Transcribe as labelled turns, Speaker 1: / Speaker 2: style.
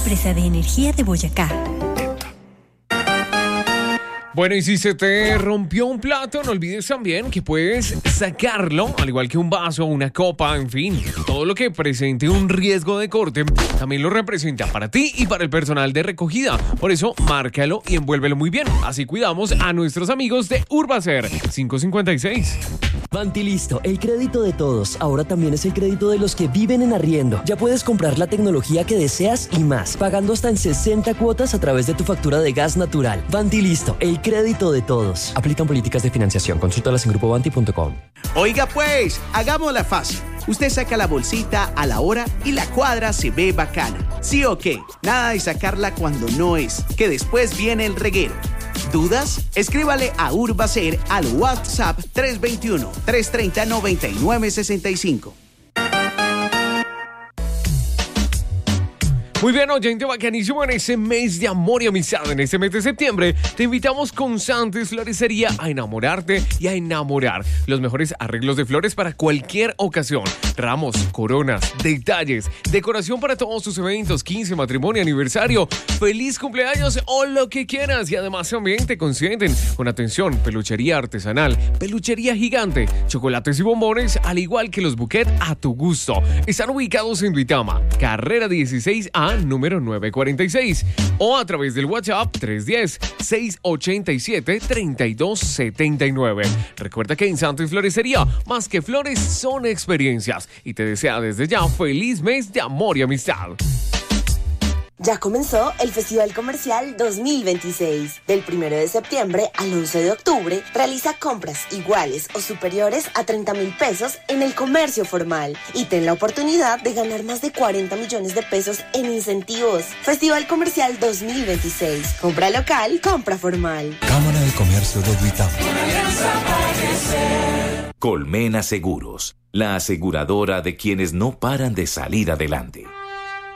Speaker 1: empresa de energía de Boyacá.
Speaker 2: Bueno, y si se te rompió un plato, no olvides también que puedes sacarlo, al igual que un vaso, una copa, en fin, todo lo que presente un riesgo de corte, también lo representa para ti y para el personal de recogida. Por eso, márcalo y envuélvelo muy bien. Así cuidamos a nuestros amigos de Urbacer 556.
Speaker 3: Vantilisto, el crédito de todos. Ahora también es el crédito de los que viven en arriendo. Ya puedes comprar la tecnología que deseas y más, pagando hasta en 60 cuotas a través de tu factura de gas natural. Vantilisto, el crédito de todos. Aplican políticas de financiación. Consúltalas en grupobanti.com.
Speaker 4: Oiga pues, hagámosla fácil. Usted saca la bolsita a la hora y la cuadra se ve bacana. ¿Sí o qué? Nada de sacarla cuando no es, que después viene el reguero. ¿Dudas? Escríbale a Urbacer al WhatsApp 321-330-9965.
Speaker 2: Muy bien, oyente bacanísimo, en ese mes de amor y amistad, en este mes de septiembre, te invitamos con Santis Floresería a enamorarte y a enamorar. Los mejores arreglos de flores para cualquier ocasión. Ramos, coronas, detalles, decoración para todos tus eventos, 15, matrimonio, aniversario, feliz cumpleaños o lo que quieras. Y además también te consienten con atención, peluchería artesanal, peluchería gigante, chocolates y bombones, al igual que los bouquets a tu gusto. Están ubicados en Duitama, carrera 16A, número 946, o a través del WhatsApp 310-687-3279. Recuerda que en Santis Floresería, más que flores, son experiencias. Y te desea desde ya feliz mes de amor y amistad.
Speaker 5: Ya comenzó el Festival Comercial 2026. Del 1 de septiembre al 11 de octubre, realiza compras iguales o superiores a 30,000 pesos en el comercio formal y ten la oportunidad de ganar más de 40 millones de pesos en incentivos. Festival Comercial 2026. Compra local, compra formal.
Speaker 6: Cámara de Comercio de Duitama.
Speaker 7: Colmena Seguros, la aseguradora de quienes no paran de salir adelante.